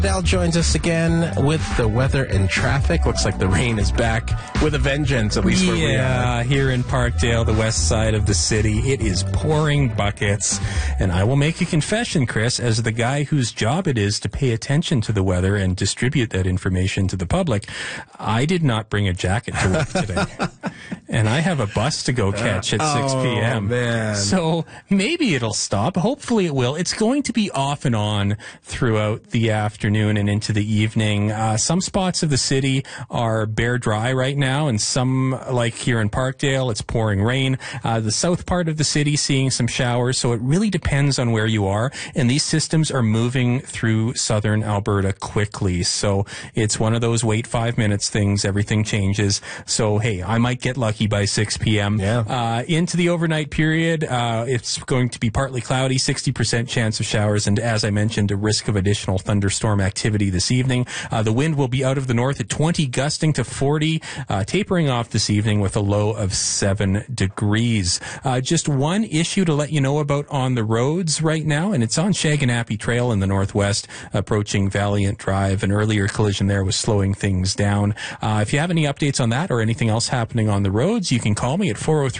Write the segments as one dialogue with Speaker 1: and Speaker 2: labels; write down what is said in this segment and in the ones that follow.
Speaker 1: Dell joins us again with the weather and traffic. Looks like the rain is back with a vengeance, at least where we are.
Speaker 2: Yeah, here in Parkdale, the west side of the city, it is pouring buckets. And I will make a confession, Chris, as the guy whose job it is to pay attention to the weather and distribute that information to the public, I did not bring a jacket to work today. And I have a bus to go catch at 6 p.m.
Speaker 1: Man.
Speaker 2: So maybe it'll stop. Hopefully it will. It's going to be off and on throughout the afternoon and into the evening. Some spots of the city are bare dry right now, and some, like here in Parkdale, it's pouring rain. The south part of the city seeing some showers, so it really depends on where you are. And these systems are moving through southern Alberta quickly. So it's one of those wait 5 minutes things. Everything changes. So, hey, I might get lucky by 6 p.m.
Speaker 1: Yeah.
Speaker 2: Into the overnight period, it's going to be partly cloudy, 60% chance of showers, and as I mentioned, a risk of additional thunderstorm activity this evening. The wind will be out of the north at 20, gusting to 40, tapering off this evening with a low of 7 degrees. Just one issue to let you know about on the roads right now, and it's on Shaganappy Trail in the northwest, approaching Valiant Drive. An earlier collision there was slowing things down. If you have any updates on that or anything else happening on the roads, you can call me at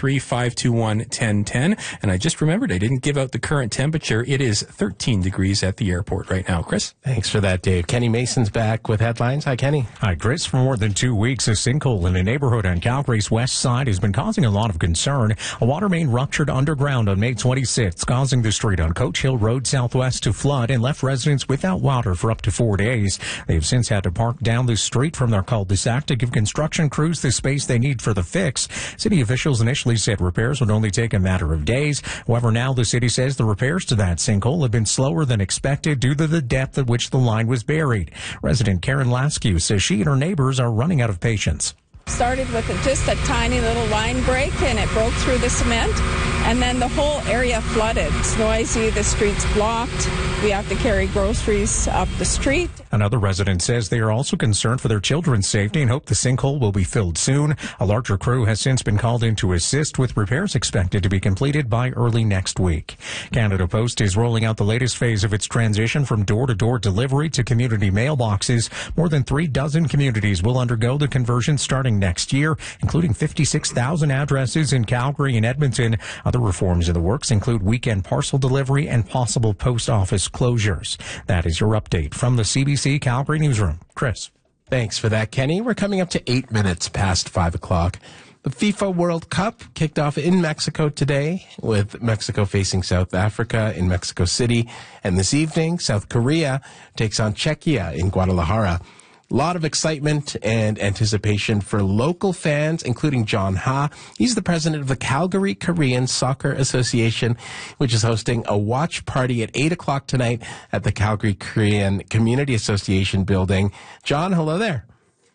Speaker 2: 403-521-1010. And I just remembered I didn't give out the current temperature. It is 13 degrees at the airport right now. Chris?
Speaker 1: Thanks for that, Dave. Kenny Mason's back with headlines. Hi, Kenny.
Speaker 3: Hi, Chris. For more than 2 weeks, a sinkhole in a neighborhood on Calgary's west side has been causing a lot of concern. A water main ruptured underground on May 26th, causing the street on Coach Hill Road southwest to flood and left residents without water for up to 4 days. They've since had to park down the street from their cul-de-sac to give construction crews the space they need for the fix. City officials initially said repairs would only take a matter of days. However, now the city says the repairs to that sinkhole have been slower than expected due to the depth at which the line was buried. Resident Karen Laskew says she and her neighbors are running out of patience.
Speaker 4: Started with just a tiny little line break, and it broke through the cement, and then the whole area flooded. It's noisy, the street's blocked. We have to carry groceries up the street.
Speaker 3: Another resident says they are also concerned for their children's safety and hope the sinkhole will be filled soon. A larger crew has since been called in to assist, with repairs expected to be completed by early next week. Canada Post is rolling out the latest phase of its transition from door-to-door delivery to community mailboxes. More than 36 communities will undergo the conversion starting next year, including 56,000 addresses in Calgary and Edmonton. Other reforms in the works include weekend parcel delivery and possible post office closures. That is your update from the CBC Calgary Newsroom. Chris.
Speaker 1: Thanks for that, Kenny. We're coming up to 8 minutes past 5 o'clock. The FIFA World Cup kicked off in Mexico today, with Mexico facing South Africa in Mexico City. And this evening, South Korea takes on Czechia in Guadalajara. A lot of excitement and anticipation for local fans, including John Ha. He's the president of the Calgary Korean Soccer Association, which is hosting a watch party at 8 o'clock tonight at the Calgary Korean Community Association building. John, hello there.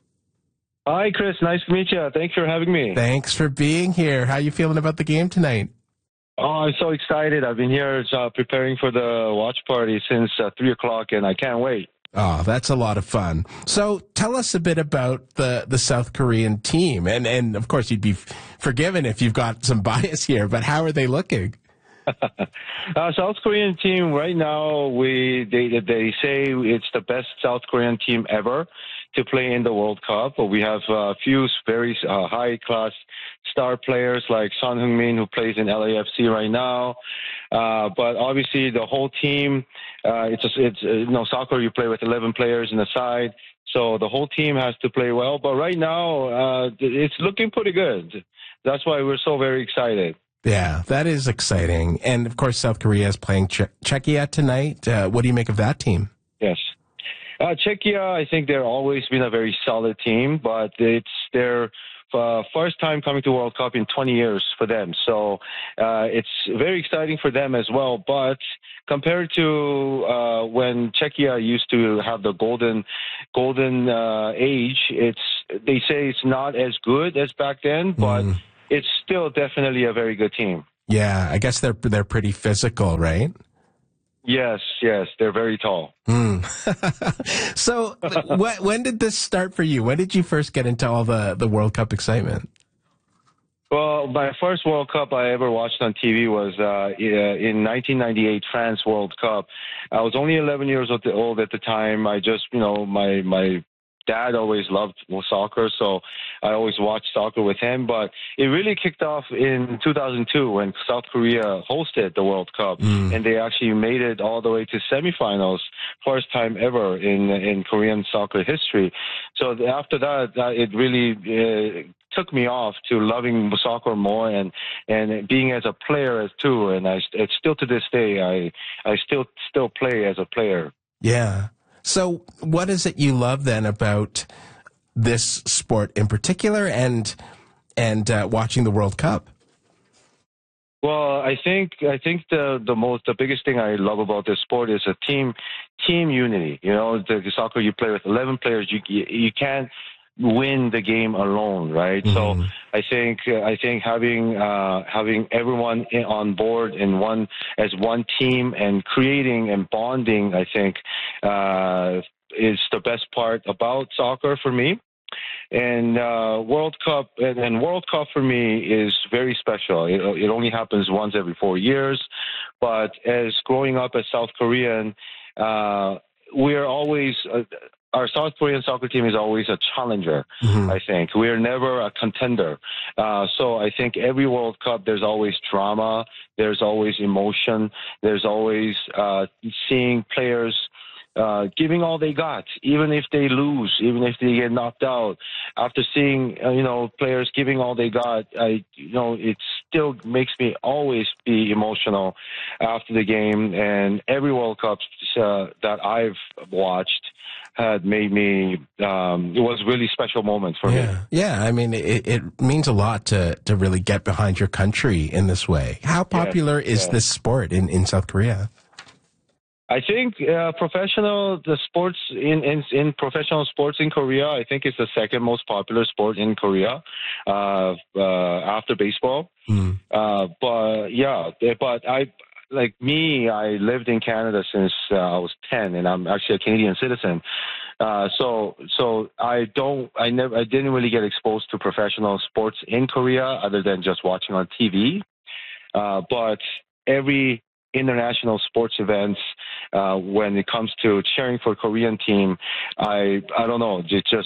Speaker 5: Hi, Chris. Nice to meet you. Thanks for having me.
Speaker 1: Thanks for being here. How are you feeling about the game tonight?
Speaker 5: Oh, I'm so excited. I've been here preparing for the watch party since 3 o'clock, and I can't wait.
Speaker 1: Oh, that's a lot of fun. So tell us a bit about the South Korean team. And of course, you'd be forgiven if you've got some bias here, but how are they looking?
Speaker 5: South Korean team right now, they say it's the best South Korean team ever to play in the World Cup. We have a few very high-class star players like Son Heung-min, who plays in LAFC right now. But obviously, the whole team, soccer, you play with 11 players in the side. So the whole team has to play well. But right now, it's looking pretty good. That's why we're so very excited.
Speaker 1: Yeah, that is exciting. And, of course, South Korea is playing Czechia tonight. What do you make of that team?
Speaker 5: Yes. Czechia, I think they've always been a very solid team, but it's their first time coming to World Cup in 20 years for them. So it's very exciting for them as well. But compared to when Czechia used to have the golden age, they say it's not as good as back then, but it's still definitely a very good team.
Speaker 1: Yeah, I guess they're pretty physical, right?
Speaker 5: Yes, they're very tall.
Speaker 1: So when did this start for you? When did you first get into all the World Cup excitement?
Speaker 5: Well, my first World Cup I ever watched on TV was in 1998 France World Cup. I was only 11 years old at the time. I just, my dad always loved soccer, so I always watched soccer with him. But it really kicked off in 2002 when South Korea hosted the World Cup, and they actually made it all the way to semifinals, first time ever in Korean soccer history. So after that, it really took me off to loving soccer more and being as a player as too. And it's still to this day, I still play as a player.
Speaker 1: Yeah. So what is it you love then about this sport in particular and watching the World Cup?
Speaker 5: Well, I think the biggest thing I love about this sport is a team unity. The soccer you play with 11 players, you can't win the game alone, right? Mm-hmm. So I think having everyone on board as one team and creating and bonding, I think is the best part about soccer for me. And World Cup for me is very special. It only happens once every 4 years, but as growing up as South Korean, we are always. Our South Korean soccer team is always a challenger, I think. We're never a contender. So I think every World Cup, there's always drama. There's always emotion. There's always seeing players giving all they got, even if they lose, even if they get knocked out. After seeing, players giving all they got, it still makes me always be emotional after the game. And every World Cup that I've watched had made me, it was a really special moment for me.
Speaker 1: Yeah, I mean, it means a lot to really get behind your country in this way. How popular is this sport in South Korea?
Speaker 5: I think professional sports in Korea, I think it's the second most popular sport in Korea after baseball. But I lived in Canada since I was 10, and I'm actually a Canadian citizen. So I didn't really get exposed to professional sports in Korea other than just watching on TV. But every international sports events, when it comes to cheering for Korean team, I don't know,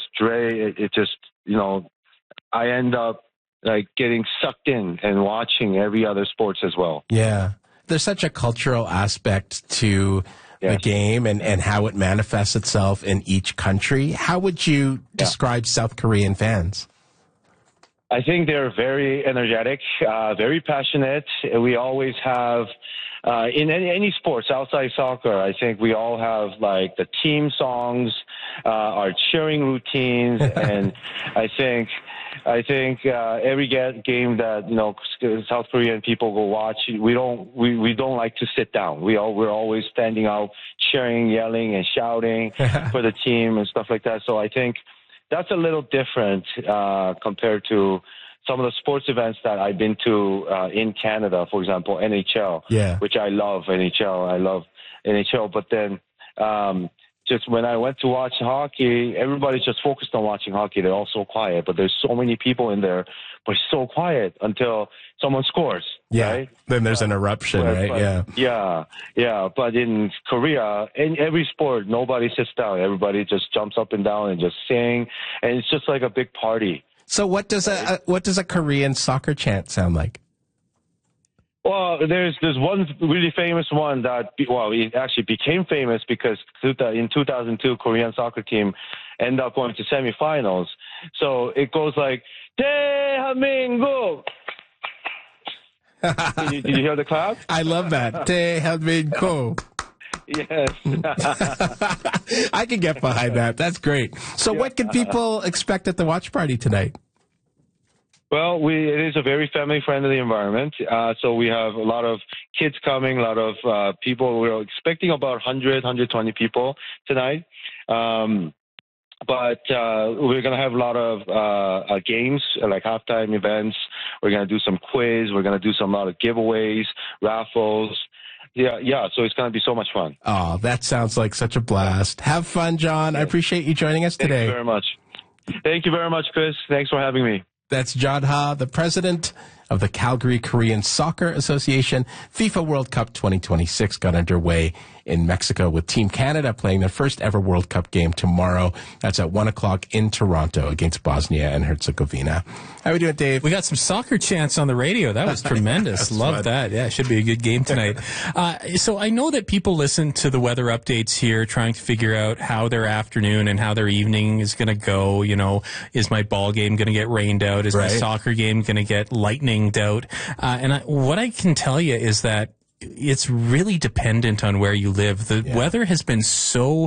Speaker 5: I end up getting sucked in and watching every other sports as well.
Speaker 1: Yeah. There's such a cultural aspect to the game and how it manifests itself in each country. How would you describe South Korean fans?
Speaker 5: I think they're very energetic, very passionate. We always have, in any sports outside soccer, I think we all have the team songs, our cheering routines, and I think every game that South Korean people go watch, we don't like to sit down. We're always standing out, cheering, yelling, and shouting for the team and stuff like that. So I think that's a little different compared to some of the sports events that I've been to in Canada, for example, NHL, which I love NHL. I love NHL. But then just when I went to watch hockey, everybody's just focused on watching hockey. They're all so quiet, but there's so many people in there, but it's so quiet until someone scores.
Speaker 1: Yeah.
Speaker 5: Right?
Speaker 1: Then there's an eruption, right?
Speaker 5: Yeah. But in Korea, in every sport, nobody sits down. Everybody just jumps up and down and just sing, and it's just like a big party.
Speaker 1: So what does a Korean soccer chant sound like?
Speaker 5: Well, there's one really famous one that it actually became famous because in 2002 Korean soccer team ended up going to semifinals. So it goes like 대한민국. Did you hear the clap?
Speaker 1: I love that. 대한민국.
Speaker 5: Yes.
Speaker 1: I can get behind that. That's great. So what can people expect at the watch party tonight?
Speaker 5: Well, it is a very family-friendly environment. So we have a lot of kids coming, a lot of people. We're expecting about 100, 120 people tonight. But we're going to have a lot of games, like halftime events. We're going to do some quiz. We're going to do a lot of giveaways, raffles. Yeah, so it's going to be so much fun.
Speaker 1: Oh, that sounds like such a blast. Have fun, John. I appreciate you joining us today.
Speaker 5: Thank you very much. Thank you very much, Chris. Thanks for having me.
Speaker 1: That's John Ha, the president of the Calgary Korean Soccer Association. FIFA World Cup 2026 got underway in Mexico with Team Canada playing their first ever World Cup game tomorrow. That's at 1 o'clock in Toronto against Bosnia and Herzegovina. How are we doing, Dave?
Speaker 2: We got some soccer chants on the radio. That was tremendous. Love
Speaker 1: fun.
Speaker 2: that. Yeah, it should be a good game tonight. So I know that people listen to the weather updates here, trying to figure out how their afternoon and how their evening is going to go. You know, is my ball game going to get rained out? Is my soccer game going to get lightninged out? What I can tell you is that it's really dependent on where you live. The weather has been so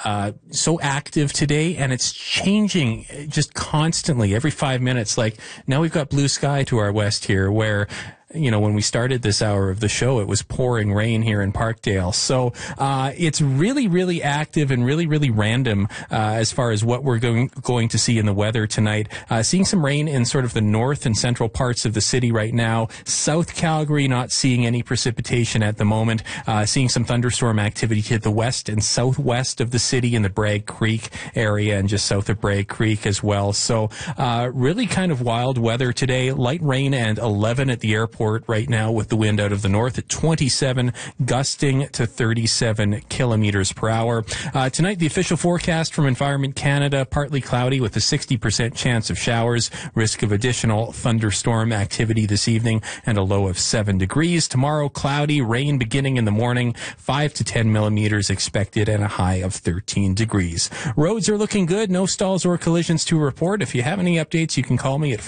Speaker 2: active today, and it's changing just constantly every 5 minutes. Like now we've got blue sky to our west here, where, you know, when we started this hour of the show, it was pouring rain here in Parkdale. So it's really, really active and really, really random as far as what we're going to see in the weather tonight. Seeing some rain in sort of the north and central parts of the city right now. South Calgary not seeing any precipitation at the moment. Seeing some thunderstorm activity to the west and southwest of the city in the Bragg Creek area and just south of Bragg Creek as well. So really kind of wild weather today. Light rain and 11 at the airport right now with the wind out of the north at 27, gusting to 37 kilometers per hour. Tonight, the official forecast from Environment Canada, partly cloudy with a 60% chance of showers, risk of additional thunderstorm activity this evening, and a low of 7 degrees. Tomorrow, cloudy, rain beginning in the morning, 5 to 10 millimeters expected, and a high of 13 degrees. Roads are looking good. No stalls or collisions to report. If you have any updates, you can call me at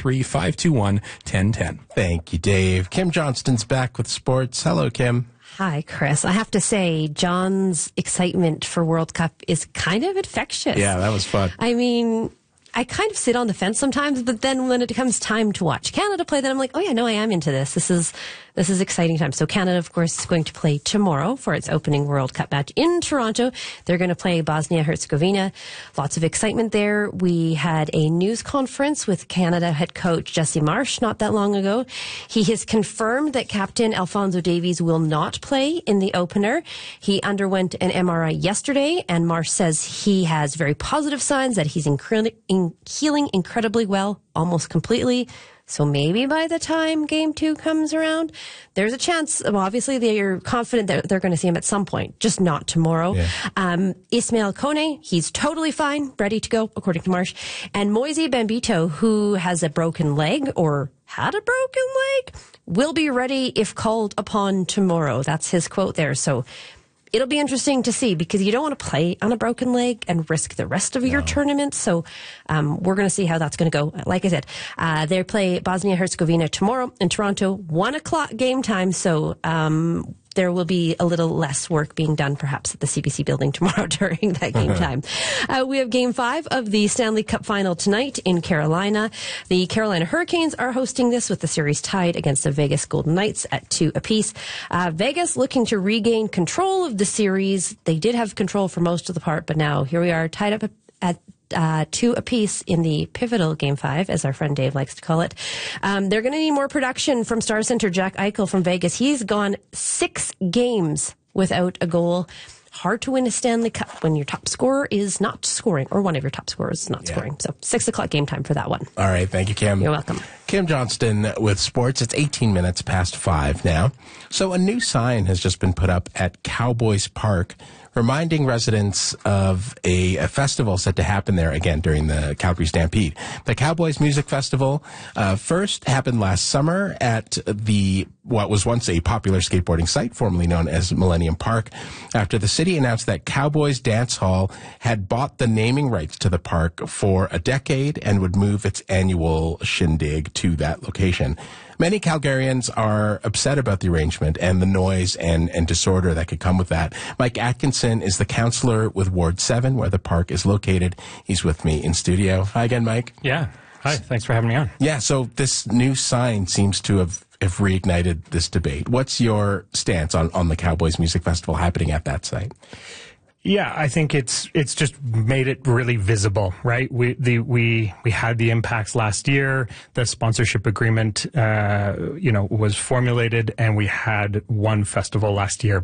Speaker 2: 403-521-1010.
Speaker 1: Thank you, Dave. Kim Johnston's back with sports. Hello, Kim.
Speaker 6: Hi, Chris. I have to say, John's excitement for World Cup is kind of infectious.
Speaker 1: Yeah, that was fun.
Speaker 6: I mean, I kind of sit on the fence sometimes, but then when it comes time to watch Canada play, then I'm like, oh yeah, no, I am into this. This is exciting time. So Canada, of course, is going to play tomorrow for its opening World Cup match in Toronto. They're going to play Bosnia-Herzegovina. Lots of excitement there. We had a news conference with Canada head coach Jesse Marsh not that long ago. He has confirmed that Captain Alphonso Davies will not play in the opener. He underwent an MRI yesterday, and Marsh says he has very positive signs that he's healing incredibly well, almost completely. So maybe by the time game 2 comes around, there's a chance. Well, obviously, they are confident that they're going to see him at some point, just not tomorrow. Yeah. Ismail Kone, he's totally fine, ready to go, according to Marsh. And Moise Bambito, who has a broken leg or had a broken leg, will be ready if called upon tomorrow. That's his quote there. So it'll be interesting to see, because you don't want to play on a broken leg and risk the rest of your tournament. So we're going to see how that's going to go. Like I said, they play Bosnia-Herzegovina tomorrow in Toronto, 1 o'clock game time. So there will be a little less work being done perhaps at the CBC building tomorrow during that game time. We have game 5 of the Stanley Cup final tonight in Carolina. The Carolina Hurricanes are hosting this with the series tied against the Vegas Golden Knights at 2 apiece. Vegas looking to regain control of the series. They did have control for most of the part, but now here we are tied up at 2 apiece in the pivotal game 5, as our friend Dave likes to call it. They're going to need more production from star center Jack Eichel from Vegas. He's gone 6 games without a goal. Hard to win a Stanley Cup when your top scorer is not scoring, or one of your top scorers is not scoring. So 6 o'clock game time for that one.
Speaker 1: All right. Thank you, Kim.
Speaker 6: You're welcome.
Speaker 1: Kim Johnston with sports. It's 18 minutes past 5 now. So a new sign has just been put up at Cowboys Park, reminding residents of a festival set to happen there again during the Calgary Stampede. The Cowboys Music Festival first happened last summer at what was once a popular skateboarding site, formerly known as Millennium Park, after the city announced that Cowboys Dance Hall had bought the naming rights to the park for a decade and would move its annual shindig to that location. Many Calgarians are upset about the arrangement and the noise and disorder that could come with that. Mike Atkinson is the councillor with Ward 7, where the park is located. He's with me in studio. Hi again, Mike.
Speaker 7: Yeah. Hi. Thanks for having me on.
Speaker 1: Yeah, so this new sign seems to have reignited this debate. What's your stance on the Cowboys Music Festival happening at that site?
Speaker 7: Yeah, I think it's just made it really visible, right? We had the impacts last year. The sponsorship agreement, was formulated, and we had one festival last year.